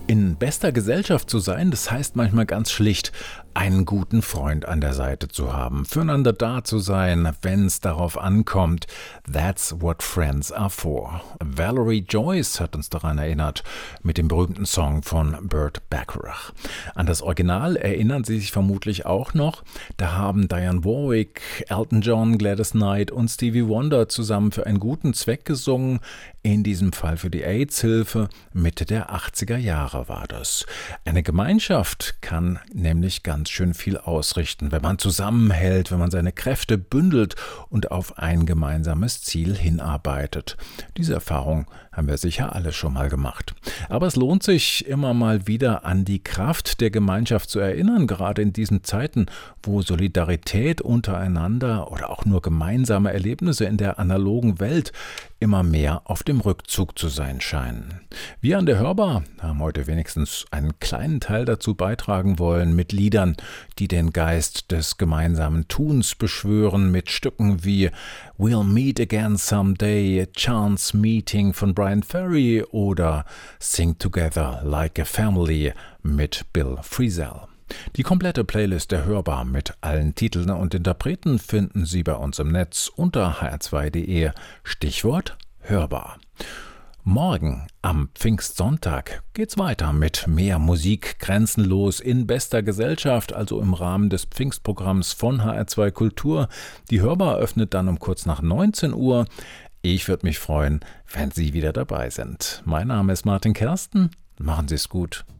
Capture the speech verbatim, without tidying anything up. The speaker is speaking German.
In bester Gesellschaft zu sein, das heißt manchmal ganz schlicht, einen guten Freund an der Seite zu haben, füreinander da zu sein, wenn es darauf ankommt. That's what friends are for. Valerie Joyce hat uns daran erinnert mit dem berühmten Song von Burt Bacharach. An das Original erinnern Sie sich vermutlich auch noch. Da haben Dionne Warwick, Elton John, Gladys Knight und Stevie Wonder zusammen für einen guten Zweck gesungen. In diesem Fall für die AIDS-Hilfe. Mitte der achtziger Jahre war das. Eine Gemeinschaft kann nämlich ganz schön viel ausrichten, wenn man zusammenhält, wenn man seine Kräfte bündelt und auf ein gemeinsames Ziel hinarbeitet. Diese Erfahrung haben wir sicher alle schon mal gemacht. Aber es lohnt sich, immer mal wieder an die Kraft der Gemeinschaft zu erinnern, gerade in diesen Zeiten, wo Solidarität untereinander oder auch nur gemeinsame Erlebnisse in der analogen Welt immer mehr auf dem Rückzug zu sein scheinen. Wir an der Hörbar haben heute wenigstens einen kleinen Teil dazu beitragen wollen mit Liedern, die den Geist des gemeinsamen Tuns beschwören, mit Stücken wie We'll Meet Again Someday, Chance Meeting von Brian Ferry oder Sing Together Like a Family mit Bill Frisell. Die komplette Playlist der Hörbar mit allen Titeln und Interpreten finden Sie bei uns im Netz unter h r zwei punkt d e, Stichwort Hörbar. Morgen, am Pfingstsonntag, geht's weiter mit mehr Musik grenzenlos in bester Gesellschaft, also im Rahmen des Pfingstprogramms von H R zwei Kultur. Die Hörbar öffnet dann um kurz nach neunzehn Uhr. Ich würde mich freuen, wenn Sie wieder dabei sind. Mein Name ist Martin Kersten. Machen Sie es gut.